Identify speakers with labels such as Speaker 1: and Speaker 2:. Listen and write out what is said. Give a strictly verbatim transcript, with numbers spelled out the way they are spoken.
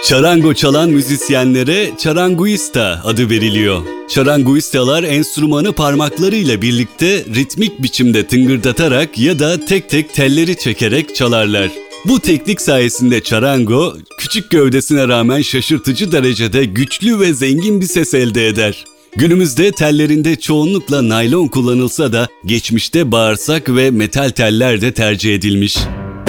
Speaker 1: Çarango çalan müzisyenlere charanguista adı veriliyor. Charanguistalar enstrümanı parmaklarıyla birlikte ritmik biçimde tıngırdatarak ya da tek tek telleri çekerek çalarlar. Bu teknik sayesinde charango, küçük gövdesine rağmen şaşırtıcı derecede güçlü ve zengin bir ses elde eder. Günümüzde tellerinde çoğunlukla naylon kullanılsa da geçmişte bağırsak ve metal teller de tercih edilmiş.